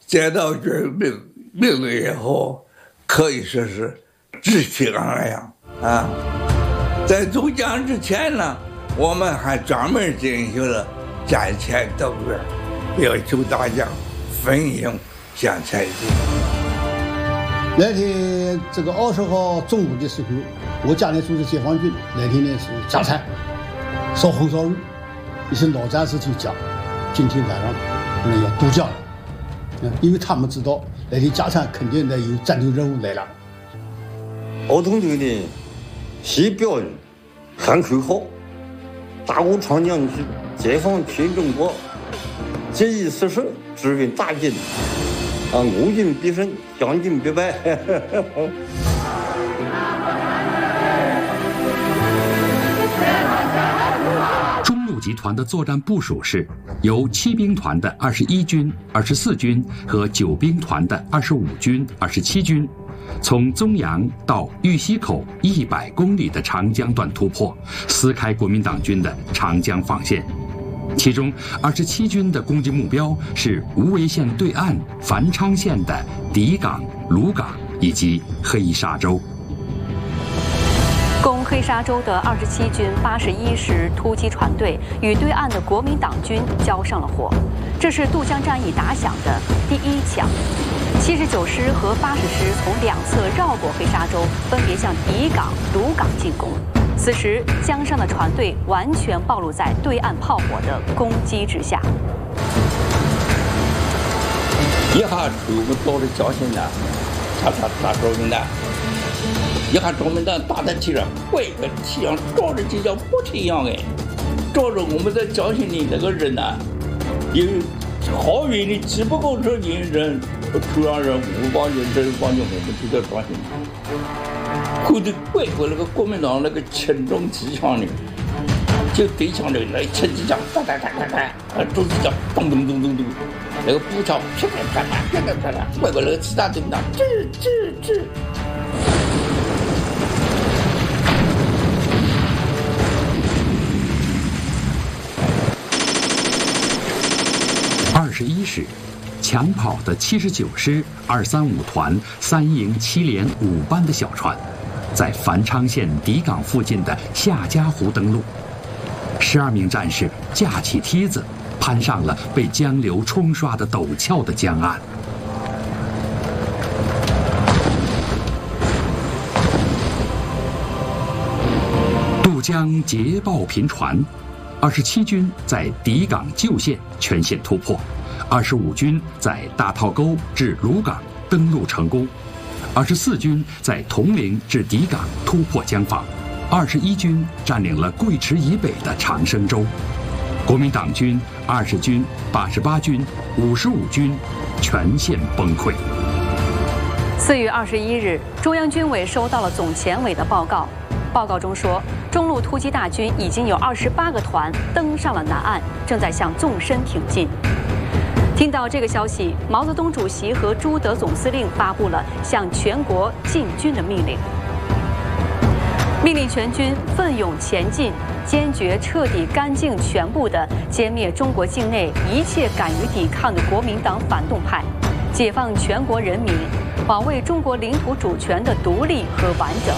接到这命令以后，可以说是志气昂扬啊。在渡江之前呢，我们还专门进行了战前动员，要求大家分营向前进。 那天这个20号中午的时候，我家里组织解放军那天呢是加餐，烧红烧肉，一些老战士就讲，今天晚上要渡江了，因为他们知道那天加餐肯定得有战斗任务来了。 奥统队的习标语喊口号，大鼓长将之解放全中国，节义死守，只为大进。吾军必胜，将军必败。 中路集团的作战部署是由7兵团的21军、24军和9兵团的25军、27军，从宗阳到玉溪口100公里的长江段突破，撕开国民党军的长江防线。其中27军的攻击目标是无为县对岸繁昌县的底港、鲁港以及黑沙洲。 攻黑沙洲的27军81师突击船队与对岸的国民党军交上了火，这是渡江战役打响的第一枪。79师和80师从两侧绕过黑沙洲，分别向底港、鲁港进攻。此时，江上的船队完全暴露在对岸炮火的攻击之下。 一下我们到了江心呢，他国民党，一下国民党打在地上，怪个气象照着就像不一样哎，照着我们在江心里那个人呢，有好远的几百公尺的人，突然人5帮人、10帮人，我们就在江心。后头怪过那个国民党那个轻重机枪的，就对枪的那轻机枪，哒哒哒哒哒，重机枪咚咚咚咚咚，那个步枪啪啪啪啪啪啪啪，怪过那个其他队长，吱。 21师抢跑的79师235团3营7连5班的小船，在繁昌县底港附近的夏家湖登陆。12名战士架起梯子，攀上了被江流冲刷的陡峭的江岸。渡江捷报频传，27军在底港旧县全线突破，25军在大套沟至鲁港登陆成功，24军在铜陵至底港突破江防，21军占领了贵池以北的长生洲。国民党军、20军、88军、55军全线崩溃。 4月21日，中央军委收到了总前委的报告。报告中说，中路突击大军已经有28个团登上了南岸，正在向纵深挺进。听到这个消息，毛泽东主席和朱德总司令发布了向全国进军的命令，命令全军奋勇前进，坚决彻底干净全部地歼灭中国境内一切敢于抵抗的国民党反动派，解放全国人民，保卫中国领土主权的独立和完整。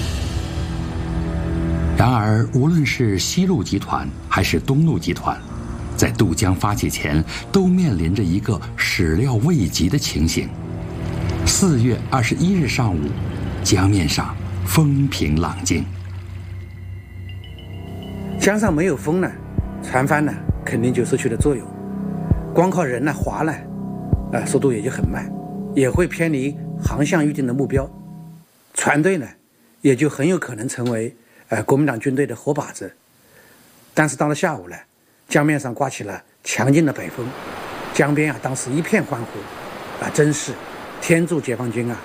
然而，无论是西路集团还是东路集团，在渡江发起前都面临着一个始料未及的情形。4月21日上午，江面上风平浪静。 江上没有风呢，船帆呢肯定就失去了作用，光靠人呢划呢，速度也就很慢，也会偏离航向预定的目标，船队呢也就很有可能成为国民党军队的活靶子。但是到了下午呢，江面上刮起了强劲的北风，江边当时一片欢呼，真是天助解放军啊！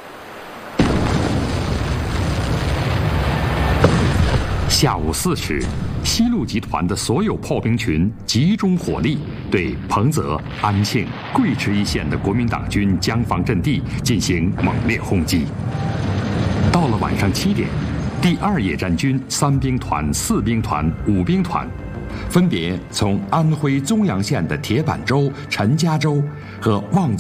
下午4时，西路集团的所有炮兵群集中火力，对彭泽、安庆、贵池一线的国民党军江防阵地进行猛烈轰击。到了晚上7点，第2野战军3兵团、4兵团、5兵团，分别从安徽枞阳县的铁板洲、陈家洲和望